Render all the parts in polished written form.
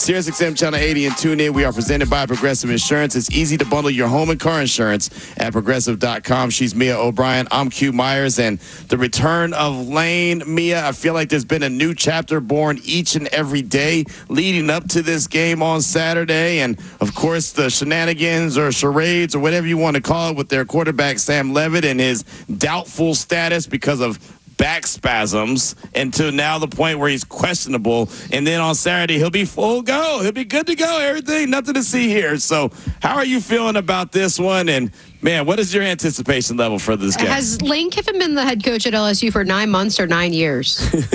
SiriusXM Channel 80 and tune in. We are presented by Progressive Insurance. It's easy to bundle your home and car insurance at Progressive.com. She's Mia O'Brien. I'm Q Myers. And the return of Lane. Mia, I feel like there's been a new chapter born each and every day leading up to this game on Saturday. And, of course, the shenanigans or charades or whatever you want to call it with their quarterback, Sam Levitt, and his doubtful status because of back spasms until now the point where he's questionable. And then on Saturday, he'll be full go. He'll be good to go. Everything, nothing to see here. So how are you feeling about this one? And, man, what is your anticipation level for this game? Has Lane Kiffin been the head coach at LSU for 9 months or 9 years?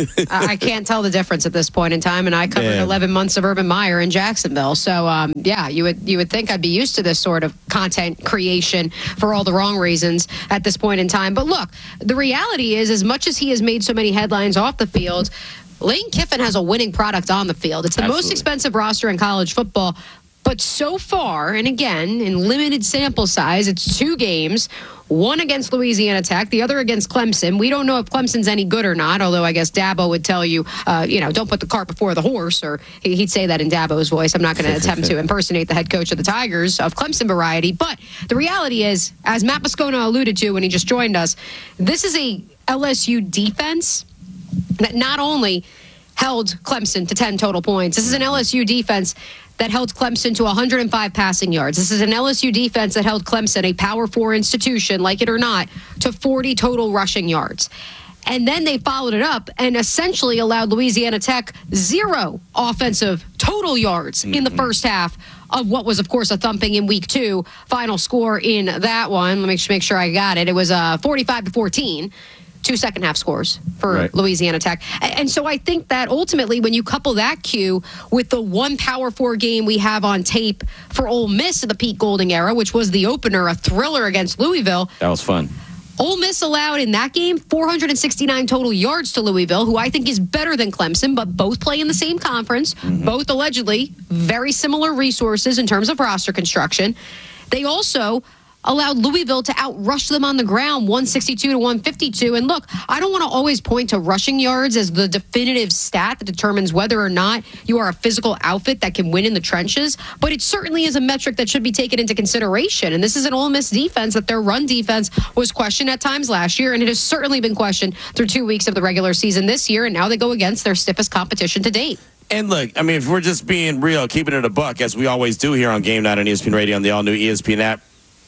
I can't tell the difference at this point in time, and I covered 11 months of Urban Meyer in Jacksonville. So, yeah, you would think I'd be used to this sort of content creation for all the wrong reasons at this point in time. But, look, the reality is, as much as he has made so many headlines off the field, Lane Kiffin has a winning product on the field. It's the most expensive roster in college football. But so far, and again, in limited sample size, it's 2 games, one against Louisiana Tech, the other against Clemson. We don't know if Clemson's any good or not, although I guess Dabo would tell you, don't put the cart before the horse, or he'd say that in Dabo's voice. I'm not going to attempt to impersonate the head coach of the Tigers of Clemson variety. But the reality is, as Matt Moscona alluded to when he just joined us, this is a LSU defense that not only held Clemson to 10 total points, this is an LSU defense that held Clemson to 105 passing yards. This is an LSU defense that held Clemson, a Power 4 institution, like it or not, to 40 total rushing yards. And then they followed it up and essentially allowed Louisiana Tech 0 offensive total yards in the first half of what was, of course, a thumping in week 2. Final score in that one, let me make sure I got it. It was 45-14. 2 second-half scores for Louisiana Tech. And so I think that ultimately when you couple that cue with the one Power 4 game we have on tape for Ole Miss in the Pete Golding era, which was the opener, a thriller against Louisville. That was fun. Ole Miss allowed in that game 469 total yards to Louisville, who I think is better than Clemson, but both play in the same conference, both allegedly very similar resources in terms of roster construction. They also allowed Louisville to outrush them on the ground, 162-152. And look, I don't want to always point to rushing yards as the definitive stat that determines whether or not you are a physical outfit that can win in the trenches, but it certainly is a metric that should be taken into consideration. And this is an Ole Miss defense that their run defense was questioned at times last year, and it has certainly been questioned through 2 weeks of the regular season this year, and now they go against their stiffest competition to date. And look, I mean, if we're just being real, keeping it a buck, as we always do here on Game Night on ESPN Radio on the all-new ESPN app,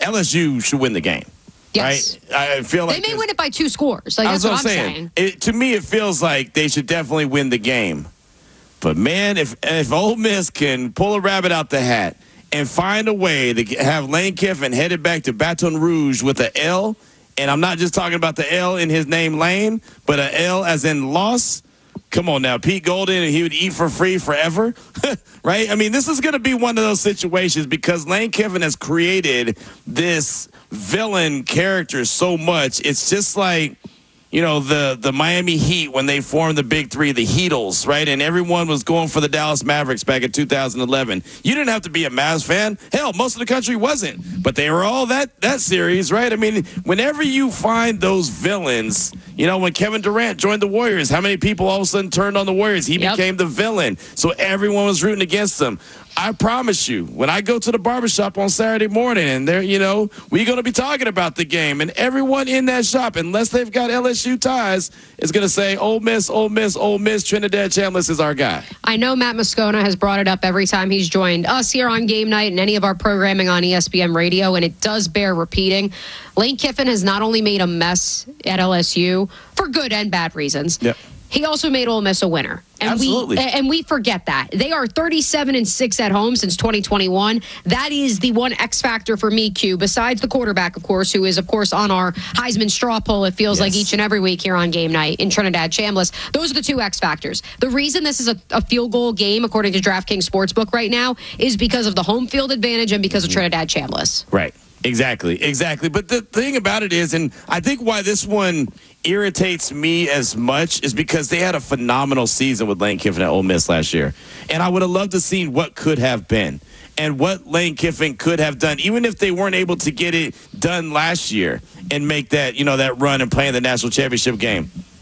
LSU should win the game. Yes. Right? I feel like they may win it by 2 scores. Like, that's what I'm saying. To me, it feels like they should definitely win the game. But, man, if Ole Miss can pull a rabbit out the hat and find a way to have Lane Kiffin headed back to Baton Rouge with an L, and I'm not just talking about the L in his name, Lane, but an L as in loss. Come on now, Pete Golding, and he would eat for free forever, right? I mean, this is going to be one of those situations because Lane Kiffin has created this villain character so much. It's just like, you know, the Miami Heat when they formed the Big Three, the Heatles, right? And everyone was going for the Dallas Mavericks back in 2011. You didn't have to be a Mavs fan. Hell, most of the country wasn't. But they were all that series, right? I mean, whenever you find those villains, you know, when Kevin Durant joined the Warriors, how many people all of a sudden turned on the Warriors? He became the villain. So everyone was rooting against them. I promise you, when I go to the barbershop on Saturday morning and they're, you know, we're going to be talking about the game, and everyone in that shop, unless they've got LSU ties, is going to say, Ole Miss, Ole Miss, Ole Miss, Trinidad Chambliss is our guy. I know Matt Moscona has brought it up every time he's joined us here on Game Night and any of our programming on ESPN Radio, and it does bear repeating. Lane Kiffin has not only made a mess at LSU for good and bad reasons. Yep. He also made Ole Miss a winner. And Absolutely. we forget that. They are 37-6 at home since 2021. That is the one X factor for me, Q, besides the quarterback, of course, who is, of course, on our Heisman straw poll, it feels like each and every week here on Game Night in Trinidad Chambliss. Those are the 2 X factors. The reason this is a field goal game, according to DraftKings Sportsbook right now, is because of the home field advantage and because of Trinidad Chambliss. Right. Exactly. But the thing about it is, and I think why this one irritates me as much is because they had a phenomenal season with Lane Kiffin at Ole Miss last year. And I would have loved to see what could have been and what Lane Kiffin could have done, even if they weren't able to get it done last year and make that, you know, that run and play in the national championship game.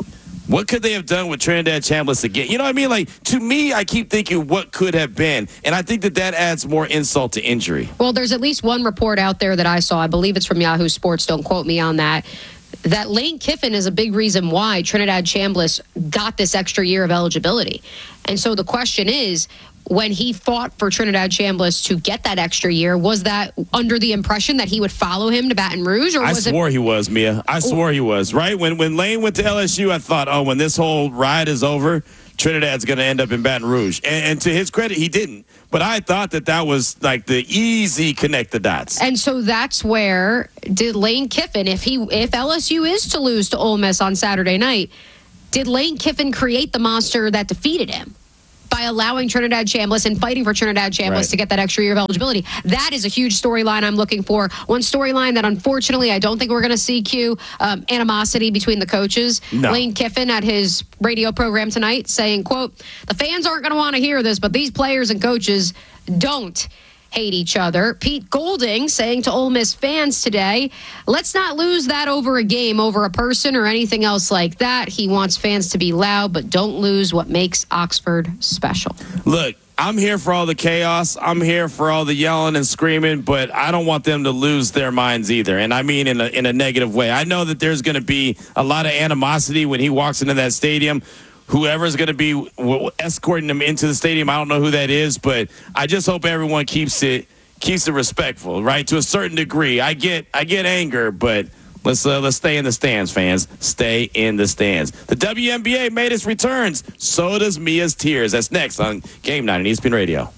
What could they have done with Trinidad Chambliss again? You know what I mean? Like, to me, I keep thinking what could have been. And I think that adds more insult to injury. Well, there's at least one report out there that I saw. I believe it's from Yahoo Sports. Don't quote me on that. That Lane Kiffin is a big reason why Trinidad Chambliss got this extra year of eligibility. And so the question is, when he fought for Trinidad Chambliss to get that extra year, was that under the impression that he would follow him to Baton Rouge? Or I swore he was, Mia. I swore he was, right? When Lane went to LSU, I thought, oh, when this whole ride is over, Trinidad's going to end up in Baton Rouge. And to his credit, he didn't. But I thought that was like the easy connect the dots. And so that's where did Lane Kiffin, if LSU is to lose to Ole Miss on Saturday night, did Lane Kiffin create the monster that defeated him by allowing Trinidad Chambliss and fighting for Trinidad Chambliss to get that extra year of eligibility? That is a huge storyline I'm looking for. One storyline that unfortunately I don't think we're going to see animosity between the coaches. No. Lane Kiffin at his radio program tonight saying, quote, the fans aren't going to want to hear this, but these players and coaches don't hate each other. Pete Golding saying to Ole Miss fans today, let's not lose that over a game, over a person or anything else like that. He wants fans to be loud, but don't lose what makes Oxford special. Look, I'm here for all the chaos. I'm here for all the yelling and screaming, but I don't want them to lose their minds either. And I mean in a negative way. I know that there's going to be a lot of animosity when he walks into that stadium. Whoever's going to be escorting him into the stadium, I don't know who that is, but I just hope everyone keeps it respectful, right? To a certain degree. I get anger, but let's stay in the stands, fans. Stay in the stands. The WNBA made its returns. So does Mia's tears. That's next on Game Night on ESPN Radio.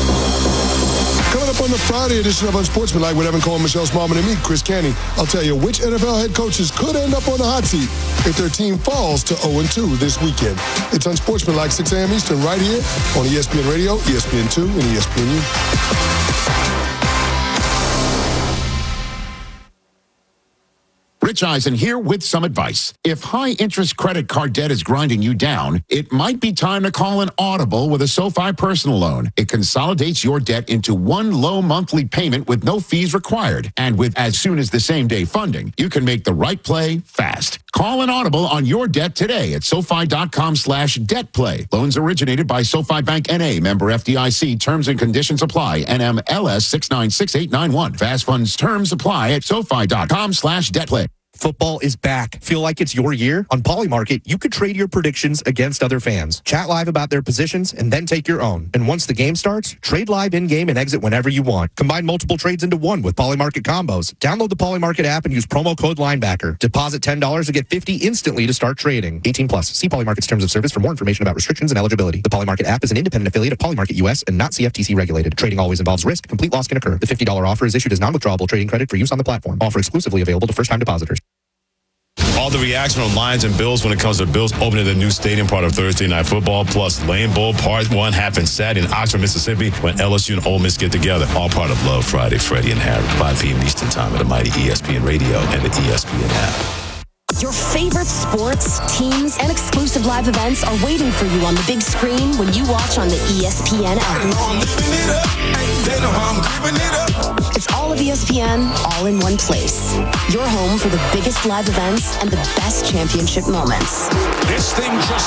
Coming up on the Friday edition of Unsportsmanlike with Evan Cohen, Michelle Smallman, and me, Chris Canty, I'll tell you which NFL head coaches could end up on the hot seat if their team falls to 0-2 this weekend. It's Unsportsmanlike, 6 a.m. Eastern, right here on ESPN Radio, ESPN2, and ESPNU. Rich Eisen here with some advice. If high-interest credit card debt is grinding you down, it might be time to call an Audible with a SoFi personal loan. It consolidates your debt into one low monthly payment with no fees required. And with as soon as the same-day funding, you can make the right play fast. Call an Audible on your debt today at SoFi.com/debtplay. Loans originated by SoFi Bank N.A., member FDIC. Terms and conditions apply. NMLS 696891. Fast funds terms apply at SoFi.com/debtplay. Football is back. Feel like it's your year? On Polymarket, you could trade your predictions against other fans. Chat live about their positions and then take your own. And once the game starts, trade live in-game and exit whenever you want. Combine multiple trades into one with Polymarket combos. Download the Polymarket app and use promo code linebacker. Deposit $10 to get $50 instantly to start trading. 18 plus. See Polymarket's terms of service for more information about restrictions and eligibility. The Polymarket app is an independent affiliate of Polymarket US and not CFTC regulated. Trading always involves risk. Complete loss can occur. The $50 offer is issued as non-withdrawable trading credit for use on the platform. Offer exclusively available to first-time depositors. All the reaction on Lions and Bills when it comes to Bills opening the new stadium part of Thursday Night Football, plus Lane Bowl Part 1 happens Saturday in Oxford, Mississippi when LSU and Ole Miss get together. All part of Love Friday, Freddie and Harry, 5 p.m. Eastern Time at the mighty ESPN Radio and the ESPN app. Your favorite sports, teams, and exclusive live events are waiting for you on the big screen when you watch on the ESPN app. It's all of ESPN, all in one place. Your home for the biggest live events and the best championship moments. This thing just